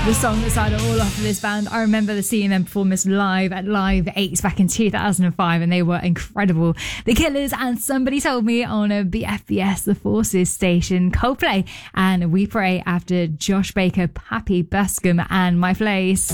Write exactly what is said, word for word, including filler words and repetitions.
The song that started all off of this band. I remember seeing them perform this live at Live eight back in two thousand five, and they were incredible. The Killers and Somebody Told Me on a B F B S, the Forces station. Coldplay and We Pray after Josh Baker, Pappy Buscum and My Place.